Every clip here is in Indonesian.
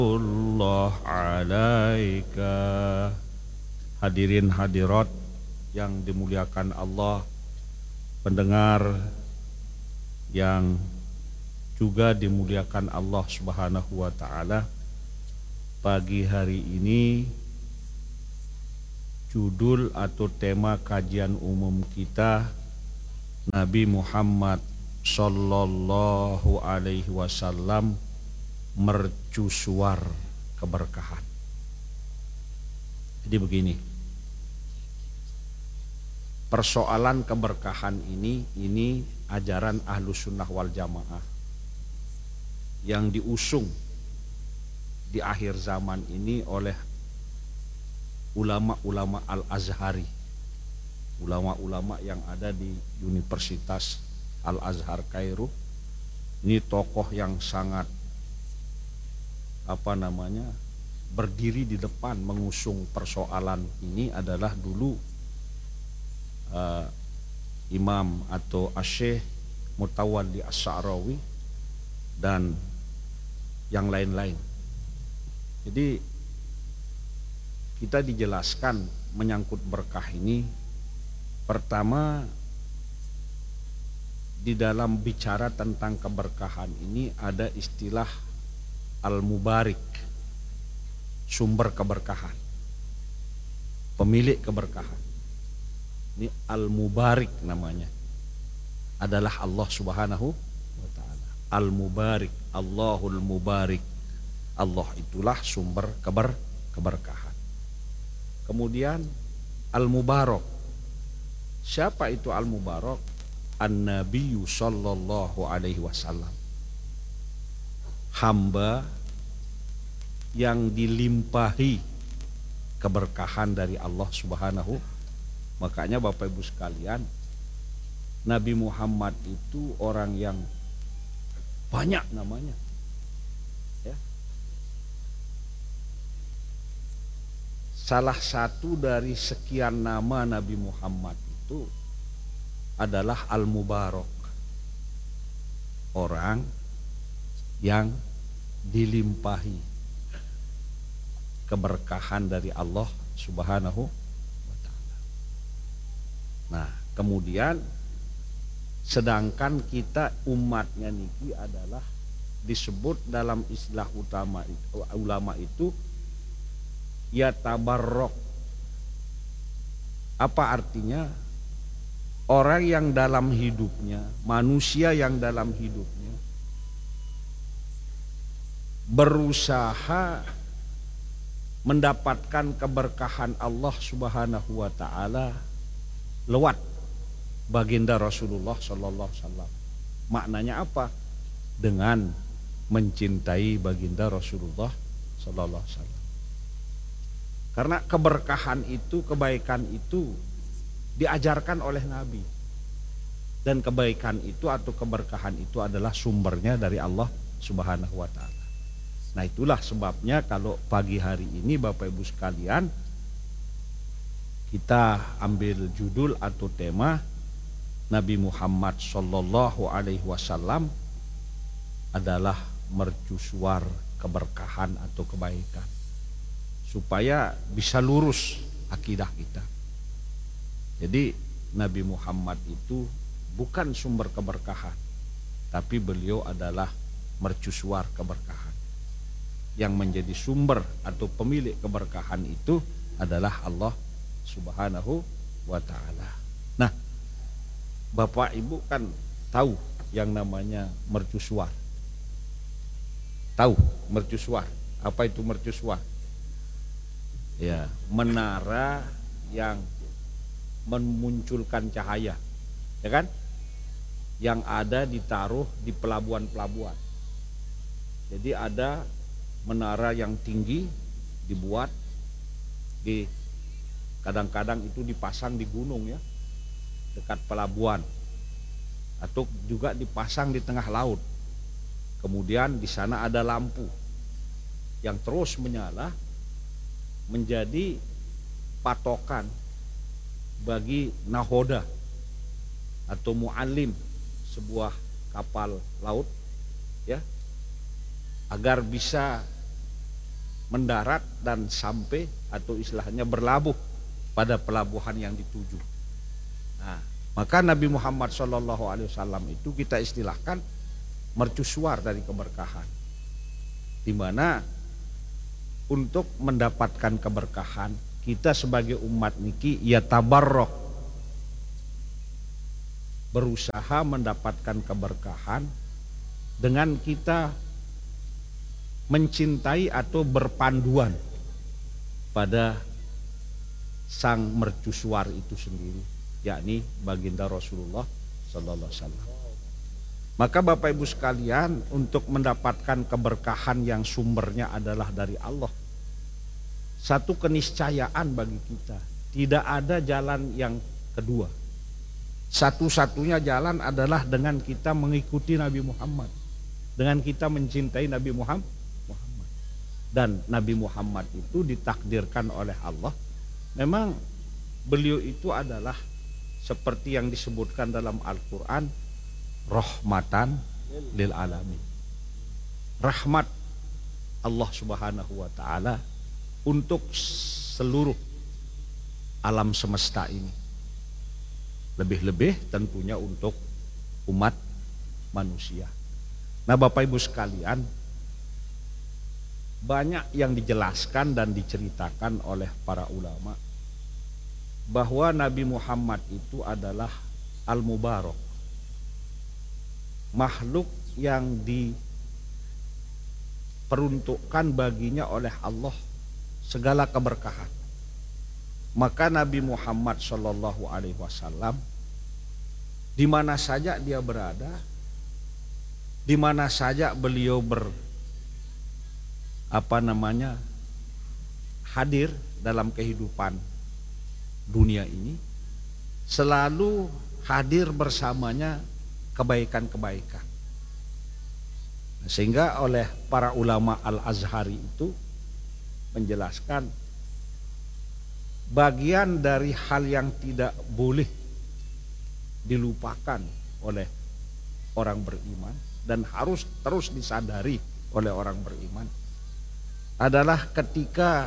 Allah alaika. Hadirin hadirat yang dimuliakan Allah, pendengar yang juga dimuliakan Allah Subhanahu wa taala. Pagi hari ini judul atau tema kajian umum kita Nabi Muhammad sallallahu alaihi wasallam mercusuar keberkahan. Jadi begini, persoalan keberkahan ini ajaran Ahlus Sunnah wal Jamaah yang diusung di akhir zaman ini oleh ulama-ulama Al-Azhari, ulama-ulama yang ada di Universitas Al-Azhar Kairo. Ini tokoh yang sangat berdiri di depan mengusung persoalan ini adalah dulu Imam atau Asy-Syaikh Mutawalli As-Sa'rawi dan yang lain-lain. Jadi kita dijelaskan menyangkut berkah ini, pertama di dalam bicara tentang keberkahan ini ada istilah al-mubarik, sumber keberkahan, pemilik keberkahan. Ini al-mubarik namanya, adalah Allah Subhanahu wa ta'ala. Al-mubarik, Allahul mubarik, Allah itulah sumber keberkahan. Kemudian al-mubarak, siapa itu al-mubarak? An-Nabiyyu sallallahu alaihi wasallam, hamba yang dilimpahi keberkahan dari Allah Subhanahu. Makanya Bapak Ibu sekalian, Nabi Muhammad itu orang yang banyak namanya, ya. Salah satu dari sekian nama Nabi Muhammad itu adalah Al-Mubarak, orang yang dilimpahi keberkahan dari Allah Subhanahu wa ta'ala. Nah, kemudian sedangkan kita umatnya niki adalah disebut dalam istilah ulama itu ya tabarrok. Apa artinya? Orang yang dalam hidupnya, manusia yang dalam hidupnya berusaha mendapatkan keberkahan Allah Subhanahu wa ta'ala lewat baginda Rasulullah sallallahu alaihi wasallam. Maknanya apa? Dengan mencintai baginda Rasulullah sallallahu alaihi wasallam. Karena keberkahan itu, kebaikan itu diajarkan oleh Nabi, dan kebaikan itu atau keberkahan itu adalah sumbernya dari Allah Subhanahu wa ta'ala. Nah, itulah sebabnya kalau pagi hari ini Bapak Ibu sekalian kita ambil judul atau tema Nabi Muhammad sallallahu alaihi wasallam adalah mercusuar keberkahan atau kebaikan, supaya bisa lurus akidah kita. Jadi Nabi Muhammad itu bukan sumber keberkahan, tapi beliau adalah mercusuar keberkahan. Yang menjadi sumber atau pemilik keberkahan itu adalah Allah Subhanahu wa ta'ala. Nah, Bapak Ibu kan tahu yang namanya mercusuar. Tahu mercusuar? Apa itu mercusuar? Ya, menara yang memunculkan cahaya, ya kan? Yang ada ditaruh di pelabuhan-pelabuhan. Jadi ada menara yang tinggi dibuat di, kadang-kadang itu dipasang di gunung, ya, dekat pelabuhan, atau juga dipasang di tengah laut. Kemudian di sana ada lampu yang terus menyala menjadi patokan bagi nahoda atau muallim sebuah kapal laut, ya, agar bisa mendarat dan sampai atau istilahnya berlabuh pada pelabuhan yang dituju. Nah, maka Nabi Muhammad SAW itu kita istilahkan mercusuar dari keberkahan, di mana untuk mendapatkan keberkahan kita sebagai umat niki ya tabarrok, berusaha mendapatkan keberkahan dengan kita mencintai atau berpanduan pada sang mercusuar itu sendiri, yakni baginda Rasulullah sallallahu alaihi wasallam. Maka Bapak Ibu sekalian, untuk mendapatkan keberkahan yang sumbernya adalah dari Allah, satu keniscayaan bagi kita, tidak ada jalan yang kedua. Satu-satunya jalan adalah dengan kita mengikuti Nabi Muhammad, dengan kita mencintai Nabi Muhammad. Dan Nabi Muhammad itu ditakdirkan oleh Allah, memang beliau itu adalah seperti yang disebutkan dalam Al-Quran, rahmatan lil alamin. Rahmat Allah Subhanahu wa ta'ala untuk seluruh alam semesta ini. Lebih-lebih tentunya untuk umat manusia. Nah Bapak Ibu sekalian, banyak yang dijelaskan dan diceritakan oleh para ulama bahwa Nabi Muhammad itu adalah Al-Mubarak, makhluk yang diperuntukkan baginya oleh Allah segala keberkahan. Maka Nabi Muhammad Shallallahu Alaihi Wasallam di mana saja dia berada, di mana saja beliau hadir dalam kehidupan dunia ini, selalu hadir bersamanya kebaikan-kebaikan. Sehingga oleh para ulama Al-Azhari itu menjelaskan bagian dari hal yang tidak boleh dilupakan oleh orang beriman dan harus terus disadari oleh orang beriman adalah ketika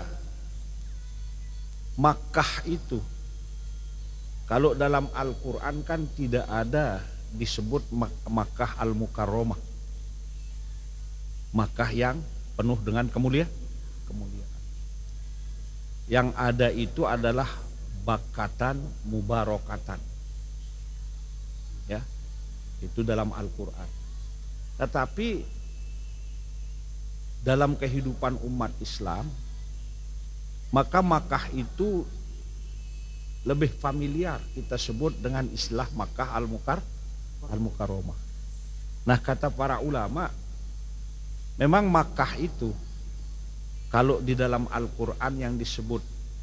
Makkah itu, kalau dalam Al-Quran kan tidak ada disebut Makkah Al-Mukarramah, Makkah yang penuh dengan kemuliaan. Yang ada itu adalah Bakkatan Mubarakatan, ya, itu dalam Al-Quran. Tetapi dalam kehidupan umat Islam, maka Makkah itu lebih familiar kita sebut dengan istilah Makkah Al-Mukarramah. Nah kata para ulama, memang Makkah itu kalau di dalam Al-Quran yang disebut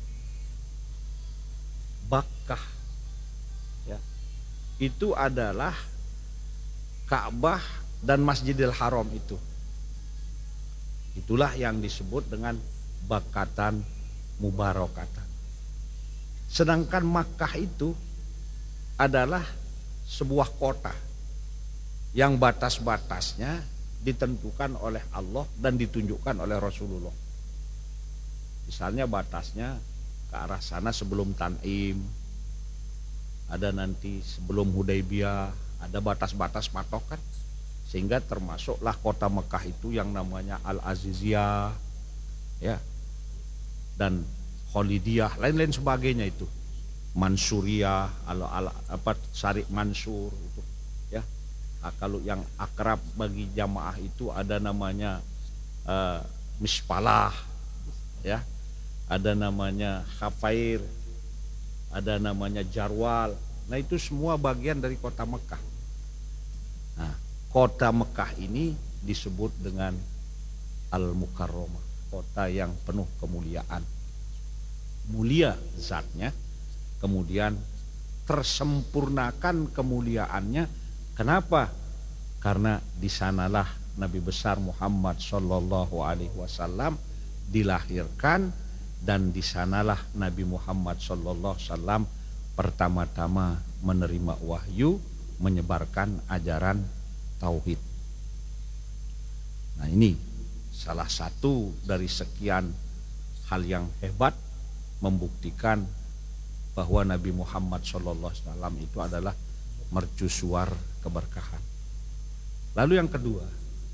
Bakkah, ya, itu adalah Ka'bah dan Masjidil Haram itu. Itulah yang disebut dengan Bakkatan Mubarakatan. Sedangkan Makkah itu adalah sebuah kota yang batas-batasnya ditentukan oleh Allah dan ditunjukkan oleh Rasulullah. Misalnya batasnya ke arah sana sebelum Tan'im, ada nanti sebelum Hudaybiyah, ada batas-batas patokan. Sehingga termasuklah kota Mekah itu yang namanya Al-Aziziyah, ya, dan Khalidiyah, lain-lain sebagainya itu, Mansuriyah, Syarif Mansur itu, ya. Nah, kalau yang akrab bagi jamaah itu ada namanya Mispalah, ya, ada namanya Khafair, ada namanya Jarwal. Nah itu semua bagian dari kota Mekah. Nah kota Mekah ini disebut dengan Al-Mukarramah, kota yang penuh kemuliaan, mulia zatnya, kemudian tersempurnakan kemuliaannya. Kenapa? Karena di sanalah Nabi besar Muhammad Shallallahu Alaihi Wasallam dilahirkan, dan di sanalah Nabi Muhammad Shallallahu Alaihi Wasallam pertama-tama menerima wahyu, menyebarkan ajaran tauhid. Nah ini salah satu dari sekian hal yang hebat membuktikan bahwa Nabi Muhammad SAW itu adalah mercusuar keberkahan. Lalu yang kedua,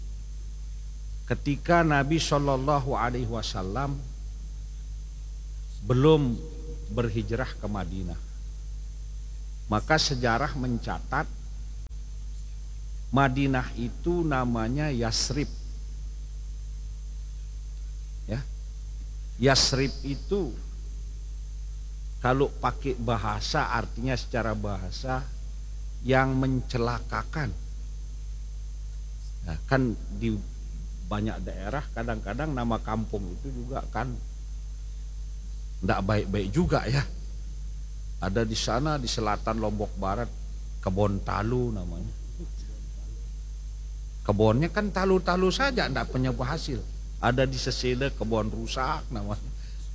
ketika Nabi SAW belum berhijrah ke Madinah, maka sejarah mencatat Madinah itu namanya Yasrib. Ya. Yasrib itu kalau pakai bahasa artinya secara bahasa yang mencelakakan. Nah, kan di banyak daerah kadang-kadang nama kampung itu juga kan tidak baik-baik juga ya. Ada di sana di selatan Lombok Barat Kebon Talu namanya. Kebonnya kan talu-talu saja, tidak punya hasil. Ada di Sesede kebon rusak namanya.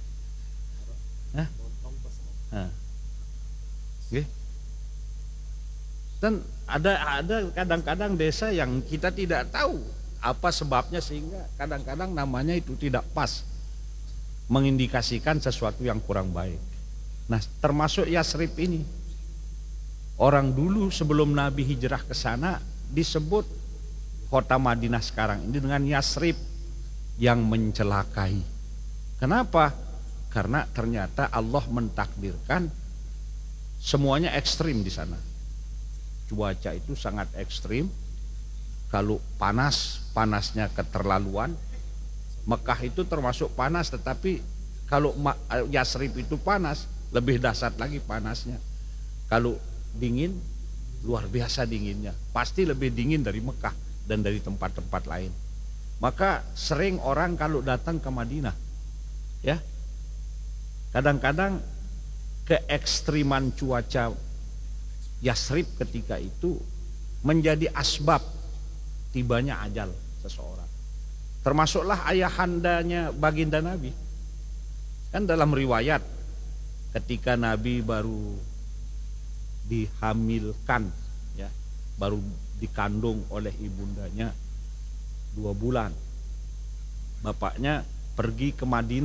Dan ada kadang-kadang desa yang kita tidak tahu apa sebabnya sehingga kadang-kadang namanya itu tidak pas, mengindikasikan sesuatu yang kurang baik. Nah, termasuk Yasrib ini. Orang dulu sebelum Nabi hijrah ke sana disebut kota Madinah sekarang ini dengan Yasrib yang mencelakai. Kenapa? Karena ternyata Allah mentakdirkan semuanya ekstrim di sana. Cuaca itu sangat ekstrim. Kalau panas, panasnya keterlaluan. Mekah itu termasuk panas, tetapi kalau Yasrib itu panas, lebih dahsyat lagi panasnya. Kalau dingin, luar biasa dinginnya. Pasti lebih dingin dari Mekah dan dari tempat-tempat lain. Maka sering orang kalau datang ke Madinah, ya, kadang-kadang keekstriman cuaca Yasrib ketika itu menjadi asbab tibanya ajal seseorang. Termasuklah ayahandanya baginda Nabi. Kan dalam riwayat ketika Nabi baru dihamilkan, ya, baru dikandung oleh ibundanya 2 bulan, bapaknya pergi ke Madinah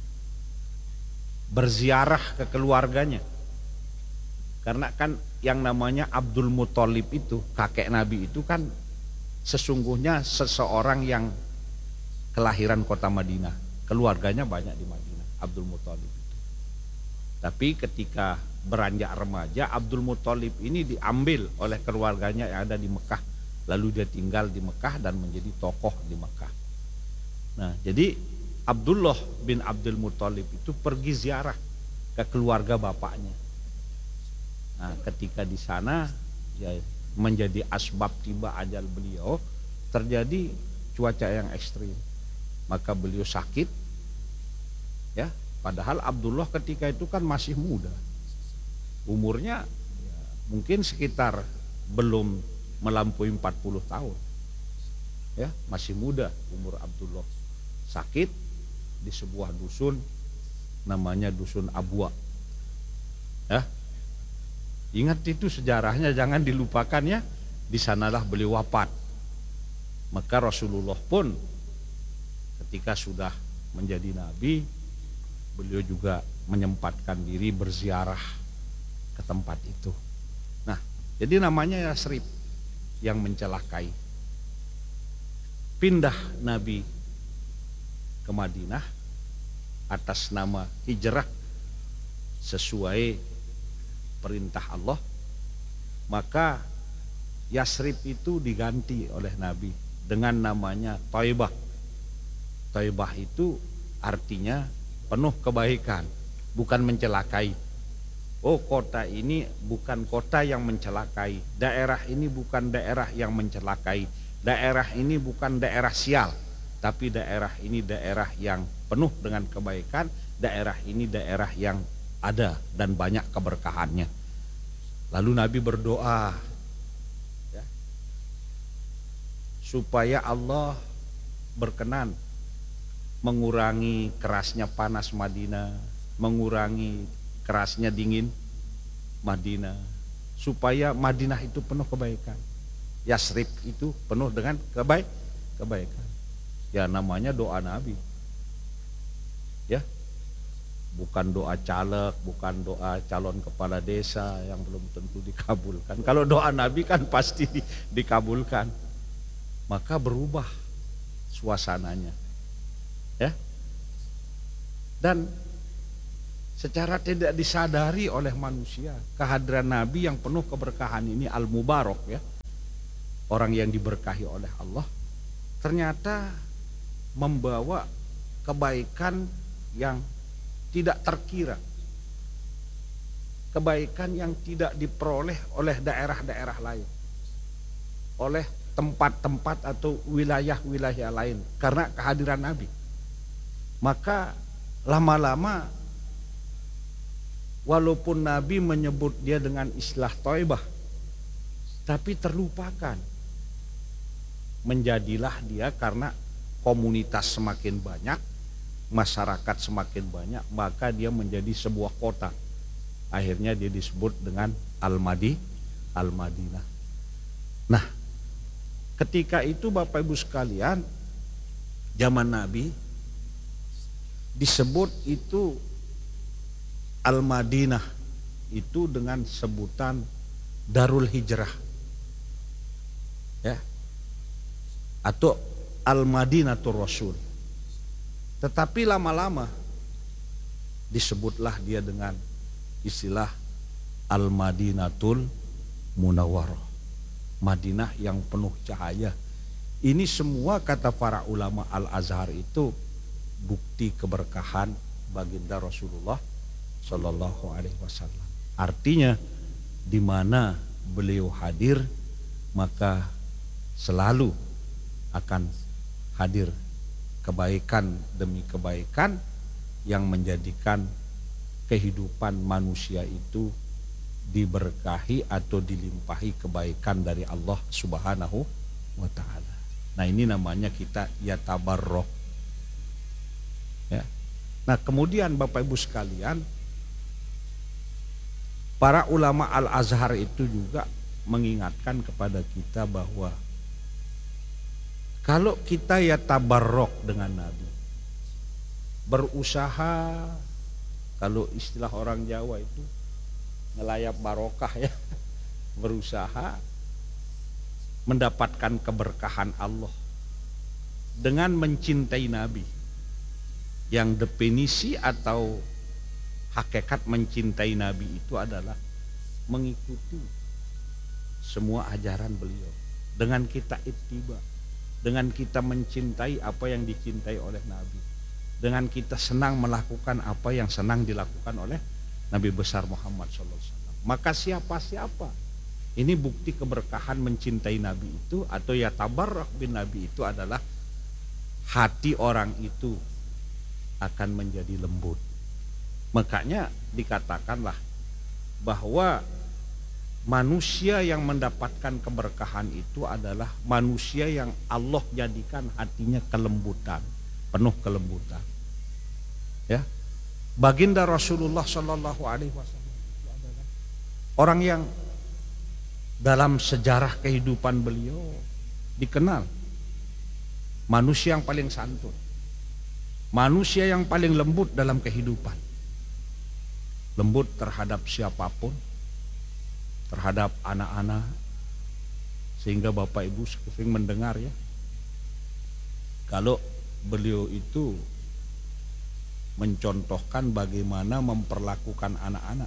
berziarah ke keluarganya. Karena kan yang namanya Abdul Muthalib itu, kakek Nabi itu kan sesungguhnya seseorang yang kelahiran kota Madinah, keluarganya banyak di Madinah, Abdul Muthalib itu. Tapi ketika beranjak remaja, Abdul Muthalib ini diambil oleh keluarganya yang ada di Mekah, lalu dia tinggal di Mekah dan menjadi tokoh di Mekah. Nah, jadi Abdullah bin Abdul Muthalib itu pergi ziarah ke keluarga bapaknya. Nah, ketika di sana ya menjadi asbab tiba ajal beliau, terjadi cuaca yang ekstrim. Maka beliau sakit, ya, padahal Abdullah ketika itu kan masih muda. Umurnya ya, mungkin sekitar belum melampaui 40 tahun. Ya, masih muda umur Abdullah. Sakit di sebuah dusun namanya dusun Abwa. Ya. Ingat itu sejarahnya, jangan dilupakan ya. Di sanalah beliau wafat. Maka Rasulullah pun ketika sudah menjadi nabi, beliau juga menyempatkan diri berziarah ke tempat itu. Nah, jadi namanya Yasrib yang mencelakai. Pindah Nabi ke Madinah atas nama hijrah sesuai perintah Allah, maka Yasrib itu diganti oleh Nabi dengan namanya Thaibah. Thaibah itu artinya penuh kebaikan, bukan mencelakai. Oh, kota ini bukan kota yang mencelakai, daerah ini bukan daerah yang mencelakai, daerah ini bukan daerah sial, tapi daerah ini daerah yang penuh dengan kebaikan, daerah ini daerah yang ada dan banyak keberkahannya. Lalu Nabi berdoa, ya, supaya Allah berkenan mengurangi kerasnya panas Madinah, mengurangi kerasnya dingin Madinah, supaya Madinah itu penuh kebaikan, Yasrib itu penuh dengan kebaikan. Ya namanya doa Nabi. Ya. Bukan doa caleg, bukan doa calon kepala desa yang belum tentu dikabulkan. Kalau doa Nabi kan pasti dikabulkan. Maka berubah suasananya. Ya. Dan secara tidak disadari oleh manusia, kehadiran Nabi yang penuh keberkahan ini al-mubarak ya. Orang yang diberkahi oleh Allah ternyata membawa kebaikan yang tidak terkira, kebaikan yang tidak diperoleh oleh daerah-daerah lain, oleh tempat-tempat atau wilayah-wilayah lain karena kehadiran Nabi. Maka lama-lama walaupun Nabi menyebut dia dengan istilah Thaibah, tapi terlupakan. Menjadilah dia karena komunitas semakin banyak, masyarakat semakin banyak, maka dia menjadi sebuah kota. Akhirnya dia disebut dengan Al-Madinah. Nah, ketika itu Bapak Ibu sekalian, zaman Nabi disebut itu Al-Madinah itu dengan sebutan Darul Hijrah. Ya. Atau Al-Madinatur Rasul. Tetapi lama-lama disebutlah dia dengan istilah Al-Madinatul Munawwarah, Madinah yang penuh cahaya. Ini semua kata para ulama Al-Azhar itu bukti keberkahan baginda Rasulullah Shallallahu Alaihi Wasallam. Artinya di mana beliau hadir maka selalu akan hadir kebaikan demi kebaikan yang menjadikan kehidupan manusia itu diberkahi atau dilimpahi kebaikan dari Allah Subhanahu wa Ta'ala. Nah, ini namanya kita yatabarrok. Ya. Nah, kemudian Bapak Ibu sekalian, para ulama Al-Azhar itu juga mengingatkan kepada kita bahwa kalau kita ya tabarrok dengan Nabi, berusaha, kalau istilah orang Jawa itu ngelayap barokah ya, berusaha mendapatkan keberkahan Allah dengan mencintai Nabi, yang definisi atau hakikat mencintai Nabi itu adalah mengikuti semua ajaran beliau, dengan kita ittiba, dengan kita mencintai apa yang dicintai oleh Nabi, dengan kita senang melakukan apa yang senang dilakukan oleh Nabi besar Muhammad SAW. Maka siapa-siapa, ini bukti keberkahan mencintai Nabi itu atau ya tabarrak bin Nabi itu adalah hati orang itu akan menjadi lembut. Makanya dikatakanlah bahwa manusia yang mendapatkan keberkahan itu adalah manusia yang Allah jadikan hatinya kelembutan, penuh kelembutan. Ya, baginda Rasulullah Shallallahu Alaihi Wasallam itu adalah orang yang dalam sejarah kehidupan beliau dikenal manusia yang paling santun, manusia yang paling lembut dalam kehidupan, lembut terhadap siapapun, terhadap anak-anak, sehingga Bapak Ibu sering mendengar ya, kalau beliau itu mencontohkan bagaimana memperlakukan anak-anak,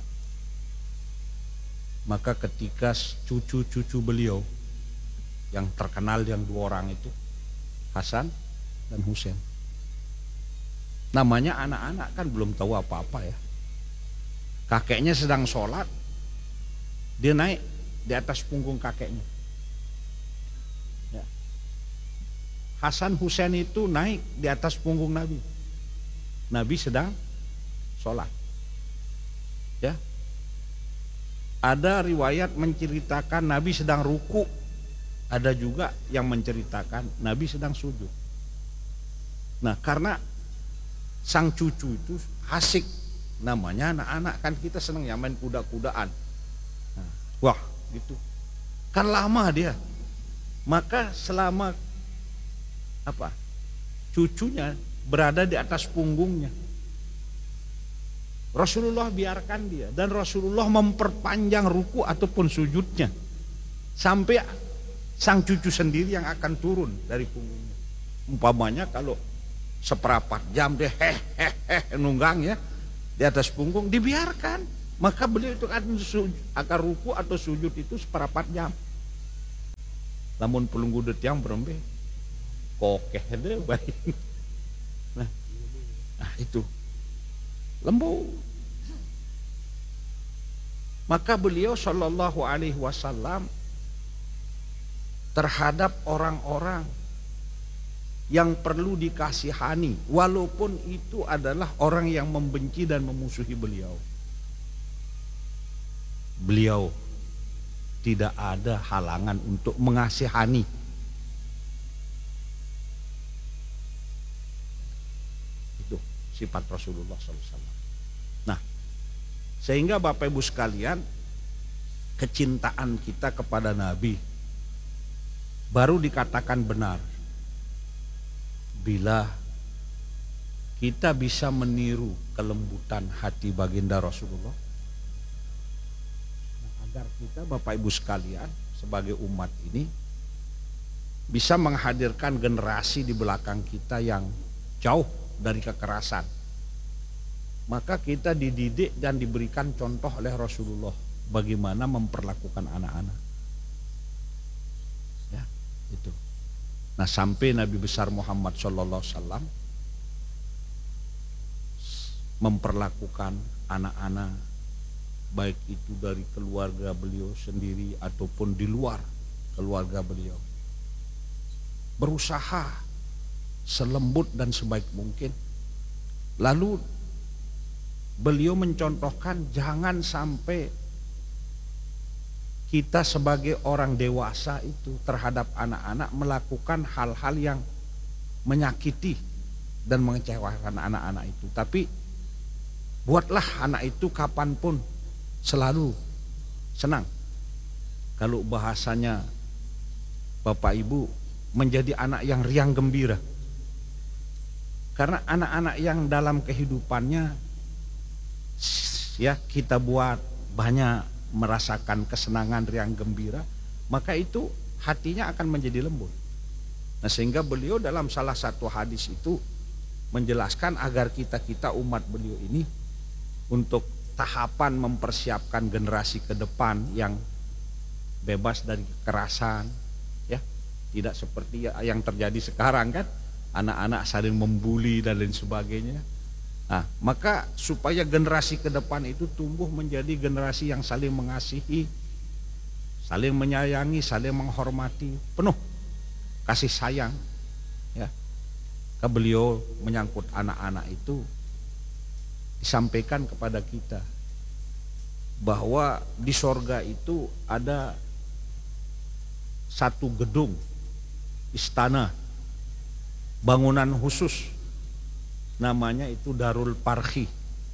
maka ketika cucu-cucu beliau yang terkenal yang dua orang itu, Hasan dan Husain, namanya anak-anak kan belum tahu apa-apa ya, kakeknya sedang sholat, dia naik di atas punggung kakeknya. Ya. Hasan Husain itu naik di atas punggung Nabi. Nabi sedang sholat. Ya. Ada riwayat menceritakan Nabi sedang ruku, ada juga yang menceritakan Nabi sedang sujud. Nah, karena sang cucu itu asik, namanya anak-anak kan kita senang ya main kuda-kudaan. Wah gitu, kan lama dia. Maka selama cucunya berada di atas punggungnya. Rasulullah biarkan dia, dan Rasulullah memperpanjang ruku ataupun sujudnya sampai sang cucu sendiri yang akan turun dari punggungnya. Umpamanya kalau seperempat jam dia nunggang ya di atas punggung, dibiarkan, maka beliau itu akan ruku atau sujud itu seperempat jam. Lamun pelunggu detiang berembe kokeh deh baik. Nah itu lembu. Maka beliau Shallallahu Alaihi Wasallam terhadap orang-orang yang perlu dikasihani, walaupun itu adalah orang yang membenci dan memusuhi beliau. Beliau tidak ada halangan untuk mengasihani. Itu sifat Rasulullah SAW. Nah, sehingga Bapak Ibu sekalian, kecintaan kita kepada Nabi baru dikatakan benar bila kita bisa meniru kelembutan hati baginda Rasulullah. Nah, agar kita Bapak Ibu sekalian sebagai umat ini bisa menghadirkan generasi di belakang kita yang jauh dari kekerasan, maka kita dididik dan diberikan contoh oleh Rasulullah bagaimana memperlakukan anak-anak. Ya, itu. Nah, sampai Nabi besar Muhammad SAW memperlakukan anak-anak, baik itu dari keluarga beliau sendiri ataupun di luar keluarga beliau, berusaha selembut dan sebaik mungkin. Lalu beliau mencontohkan jangan sampai kita sebagai orang dewasa itu terhadap anak-anak melakukan hal-hal yang menyakiti dan mengecewakan anak-anak itu. Tapi buatlah anak itu kapanpun selalu senang. Kalau bahasanya Bapak Ibu, menjadi anak yang riang gembira. Karena anak-anak yang dalam kehidupannya ya kita buat banyak merasakan kesenangan riang gembira, maka itu hatinya akan menjadi lembut. Nah, sehingga beliau dalam salah satu hadis itu menjelaskan agar kita umat beliau ini untuk tahapan mempersiapkan generasi ke depan yang bebas dari kekerasan, ya, tidak seperti yang terjadi sekarang kan, anak-anak saling membuli dan lain sebagainya. Nah, maka supaya generasi ke depan itu tumbuh menjadi generasi yang saling mengasihi, saling menyayangi, saling menghormati, penuh kasih sayang. Ya, ke beliau menyangkut anak-anak itu disampaikan kepada kita bahwa di sorga itu ada satu gedung istana, bangunan khusus, namanya itu Darul Parhi,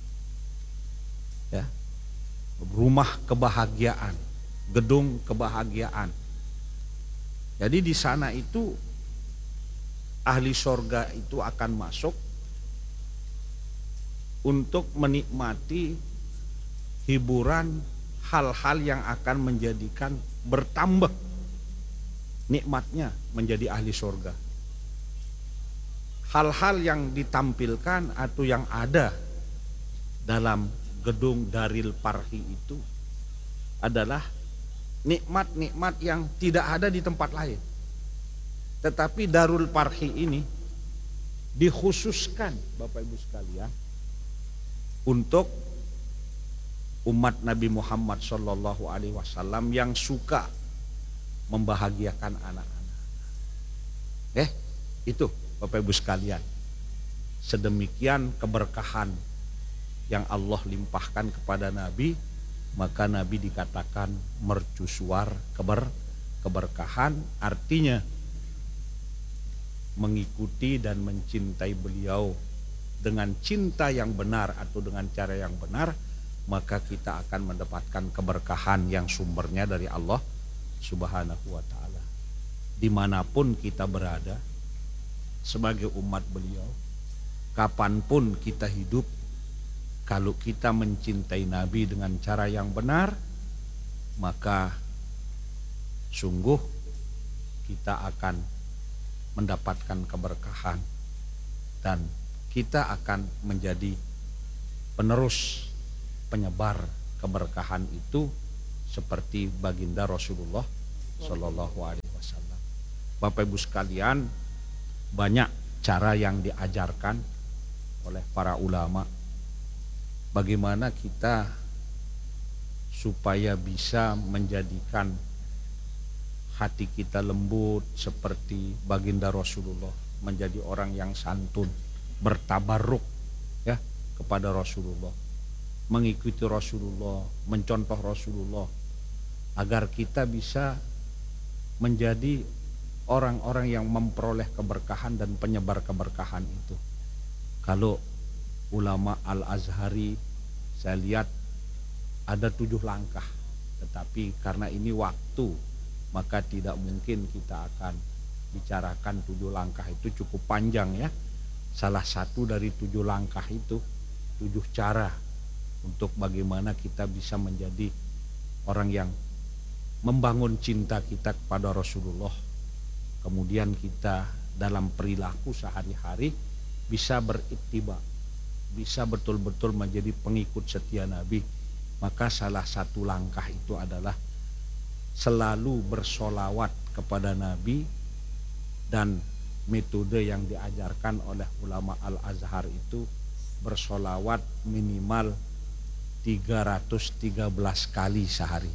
ya, rumah kebahagiaan, gedung kebahagiaan. Jadi di sana itu ahli sorga itu akan masuk untuk menikmati hiburan, hal-hal yang akan menjadikan bertambah nikmatnya menjadi ahli sorga. Hal-hal yang ditampilkan atau yang ada dalam gedung Darul Parhi itu adalah nikmat-nikmat yang tidak ada di tempat lain. Tetapi Darul Parhi ini dikhususkan Bapak Ibu sekalian untuk umat Nabi Muhammad SAW yang suka membahagiakan anak-anak. Itu Bapak Ibu sekalian, sedemikian keberkahan yang Allah limpahkan kepada Nabi, maka Nabi dikatakan mercusuar keberkahan, artinya mengikuti dan mencintai beliau dengan cinta yang benar atau dengan cara yang benar, maka kita akan mendapatkan keberkahan yang sumbernya dari Allah Subhanahu wa ta'ala. Dimanapun kita berada, sebagai umat beliau, kapanpun kita hidup, kalau kita mencintai Nabi dengan cara yang benar, maka sungguh kita akan mendapatkan keberkahan dan kita akan menjadi penerus penyebar keberkahan itu seperti baginda Rasulullah Shallallahu Alaihi Wasallam. Bapak Ibu sekalian, banyak cara yang diajarkan oleh para ulama bagaimana kita supaya bisa menjadikan hati kita lembut seperti baginda Rasulullah, menjadi orang yang santun, bertabarruk ya kepada Rasulullah, mengikuti Rasulullah, mencontoh Rasulullah, agar kita bisa menjadi orang-orang yang memperoleh keberkahan dan penyebar keberkahan itu. Kalau ulama Al-Azhari, saya lihat ada 7 langkah, tetapi karena ini waktu, maka tidak mungkin kita akan bicarakan 7 langkah, itu cukup panjang ya. Salah satu dari 7 langkah itu 7 cara untuk bagaimana kita bisa menjadi orang yang membangun cinta kita kepada Rasulullah. Kemudian kita dalam perilaku sehari-hari bisa berittiba, bisa betul-betul menjadi pengikut setia Nabi. Maka salah satu langkah itu adalah selalu bersolawat kepada Nabi, dan metode yang diajarkan oleh ulama Al-Azhar itu bersolawat minimal 313 kali sehari.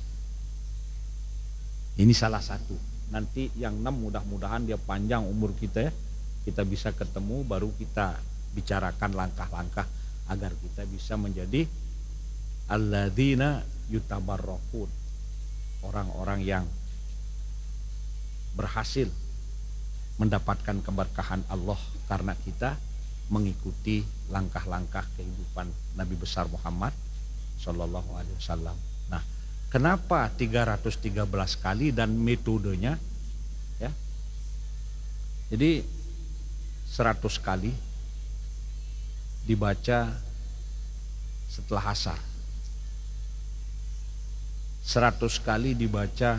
Ini salah satu. Nanti yang 6 mudah-mudahan dia panjang umur kita ya, kita bisa ketemu baru kita bicarakan langkah-langkah agar kita bisa menjadi alladzina yutabarrakun, orang-orang yang berhasil mendapatkan keberkahan Allah karena kita mengikuti langkah-langkah kehidupan Nabi besar Muhammad Sallallahu Alaihi Wasallam. Nah, kenapa 313 kali dan metodenya ya? Jadi 100 kali dibaca setelah asar, 100 kali dibaca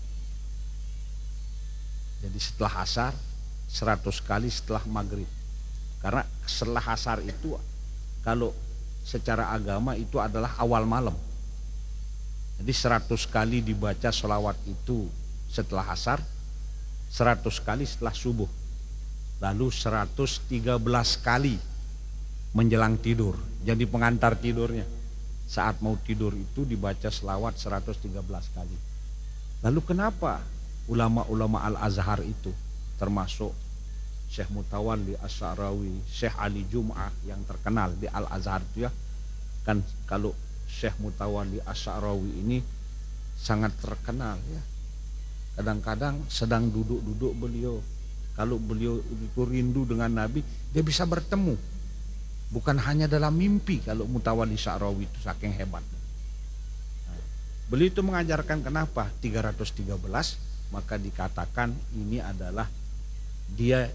jadi setelah asar, 100 kali setelah maghrib. Karena setelah asar itu kalau secara agama itu adalah awal malam. Jadi 100 kali dibaca sholawat itu setelah asar, 100 kali setelah subuh, lalu 113 kali menjelang tidur. Jadi pengantar tidurnya, saat mau tidur itu dibaca sholawat 113 kali. Lalu kenapa ulama-ulama Al-Azhar itu, termasuk Syekh Mutawalli Asy'arawi, Syekh Ali Jum'ah yang terkenal di Al-Azhar itu ya, kan kalau Syekh Mutawalli Asy'arawi ini sangat terkenal ya. Kadang-kadang sedang duduk-duduk beliau, kalau beliau itu rindu dengan Nabi, dia bisa bertemu, bukan hanya dalam mimpi. Kalau Mutawalli Asy'arawi itu saking hebatnya. Nah, beliau itu mengajarkan kenapa 313, maka dikatakan ini adalah dia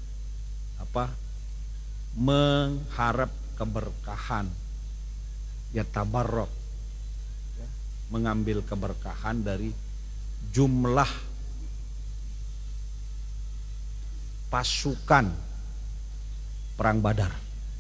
mengharap keberkahan, ya tabarruk, ya, mengambil keberkahan dari jumlah pasukan perang Badar,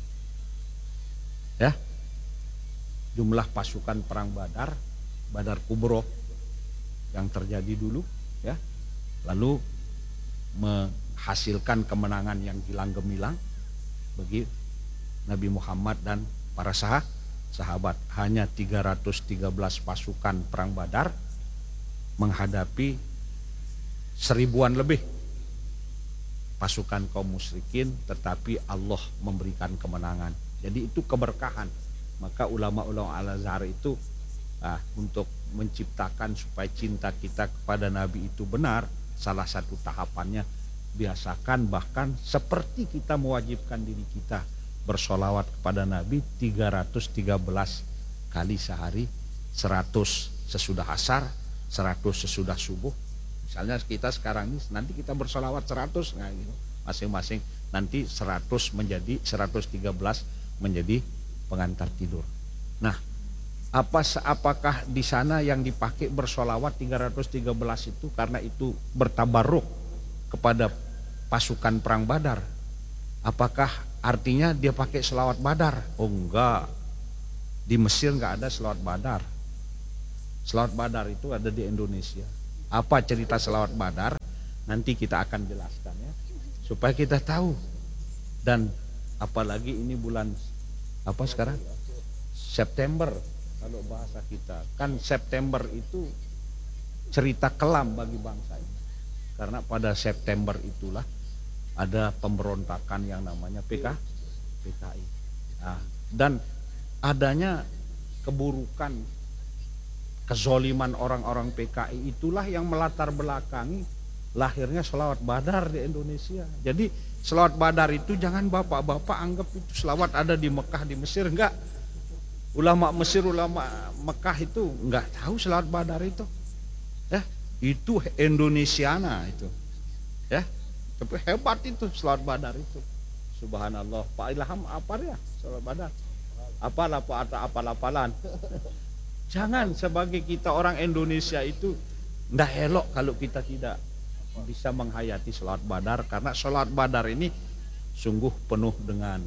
ya, jumlah pasukan perang Badar, Badar Kubro yang terjadi dulu, ya, lalu menghasilkan kemenangan yang gilang gemilang bagi Nabi Muhammad dan para sahabat. Hanya 313 pasukan perang Badar menghadapi 1000-an lebih pasukan kaum musyrikin, tetapi Allah memberikan kemenangan. Jadi itu keberkahan. Maka ulama-ulama Al-Azhar itu untuk menciptakan supaya cinta kita kepada Nabi itu benar, salah satu tahapannya biasakan, bahkan seperti kita mewajibkan diri kita bersolawat kepada Nabi 313 kali sehari, 100 sesudah asar, 100 sesudah subuh. Misalnya kita sekarang ini nanti kita bersolawat 100, nah gitu. masing-masing nanti 100 menjadi 113 menjadi pengantar tidur. Nah, apakah di sana yang dipakai bersolawat 313 itu karena itu bertabaruk kepada pasukan perang Badar? Apakah artinya dia pakai selawat Badar? Oh enggak, di Mesir enggak ada selawat Badar. Selawat Badar itu ada di Indonesia. Apa cerita selawat Badar? Nanti kita akan jelaskan ya, supaya kita tahu. Dan apalagi ini bulan apa sekarang? September. Kalau bahasa kita kan September itu cerita kelam bagi bangsa ini. Karena pada September itulah ada pemberontakan yang namanya PKI. Nah, dan adanya keburukan, kezoliman orang-orang PKI itulah yang melatar belakangi lahirnya selawat Badar di Indonesia. Jadi selawat Badar itu jangan bapak-bapak anggap itu selawat ada di Mekah, di Mesir, enggak. Ulama Mesir, ulama Mekah itu enggak tahu selawat Badar itu. Ya, itu Indonesiana itu. Ya, tapi hebat itu selawat Badar itu. Subhanallah. Pak Ilham apa ya selawat Badar? Apal-apalan. Jangan sebagai kita orang Indonesia itu enggak elok kalau kita tidak bisa menghayati selawat Badar, karena selawat Badar ini sungguh penuh dengan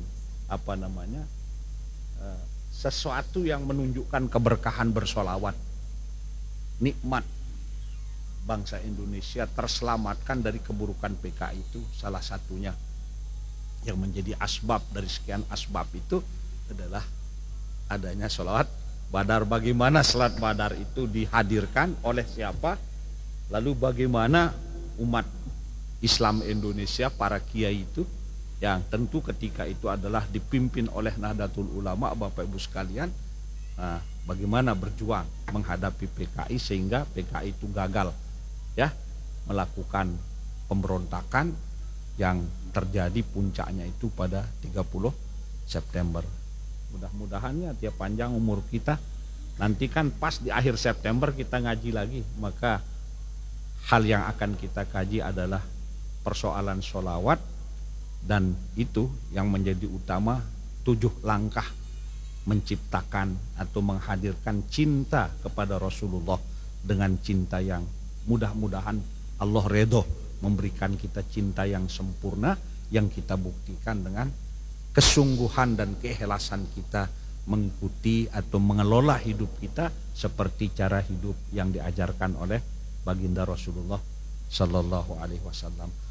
sesuatu yang menunjukkan keberkahan bersolawat. Nikmat bangsa Indonesia terselamatkan dari keburukan PKI itu salah satunya. Yang menjadi asbab dari sekian asbab itu adalah adanya selawat Badar. Bagaimana selawat Badar itu dihadirkan oleh siapa? Lalu bagaimana umat Islam Indonesia, para kiai itu, yang tentu ketika itu adalah dipimpin oleh Nahdlatul Ulama, Bapak Ibu sekalian, bagaimana berjuang menghadapi PKI sehingga PKI itu gagal ya melakukan pemberontakan yang terjadi puncaknya itu pada 30 September. Mudah-mudahan ya tiap panjang umur kita, nanti kan pas di akhir September kita ngaji lagi, maka hal yang akan kita kaji adalah persoalan sholawat, dan itu yang menjadi utama 7 langkah menciptakan atau menghadirkan cinta kepada Rasulullah dengan cinta yang mudah-mudahan Allah redho memberikan kita cinta yang sempurna, yang kita buktikan dengan kesungguhan dan keikhlasan kita mengikuti atau mengelola hidup kita seperti cara hidup yang diajarkan oleh baginda Rasulullah Sallallahu Alaihi Wasallam.